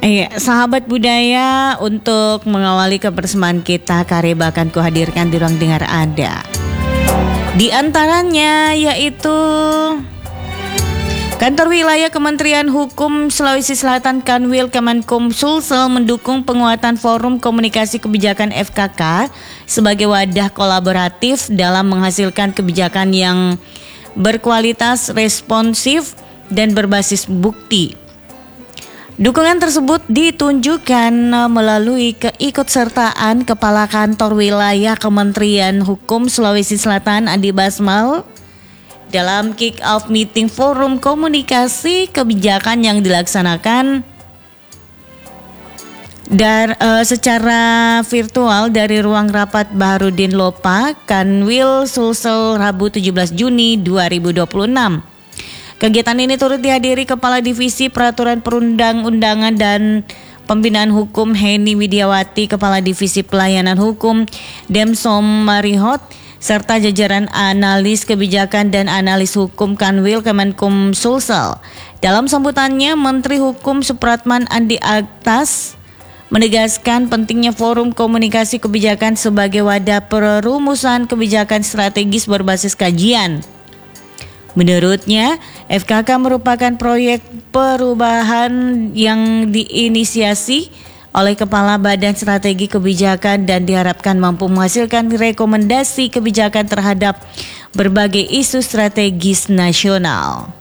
Sahabat budaya, untuk mengawali kebersamaan kita, Karya Bahkan kuhadirkan di ruang dengar Anda. Di antaranya yaitu Kantor Wilayah Kementerian Hukum Sulawesi Selatan Kanwil Kemenkum Sulsel mendukung penguatan Forum Komunikasi Kebijakan FKK sebagai wadah kolaboratif dalam menghasilkan kebijakan yang berkualitas, responsif, dan berbasis bukti. Dukungan tersebut ditunjukkan melalui keikutsertaan Kepala Kantor Wilayah Kementerian Hukum Sulawesi Selatan Andi Basmal dalam kick-off meeting Forum Komunikasi Kebijakan yang dilaksanakan secara virtual dari ruang rapat Baharudin Lopa, Kanwil Sulsel, Rabu 17 Juni 2026. Kegiatan ini turut dihadiri Kepala Divisi Peraturan Perundang-undangan dan Pembinaan Hukum Heni Widiawati, Kepala Divisi Pelayanan Hukum Demsom Marihot, serta jajaran analis kebijakan dan analis hukum Kanwil Kemenkum Sulsel. Dalam sambutannya, Menteri Hukum Supratman Andi Aktas menegaskan pentingnya Forum Komunikasi Kebijakan sebagai wadah perumusan kebijakan strategis berbasis kajian. Menurutnya, FKK merupakan proyek perubahan yang diinisiasi oleh Kepala Badan Strategi Kebijakan dan diharapkan mampu menghasilkan rekomendasi kebijakan terhadap berbagai isu strategis nasional.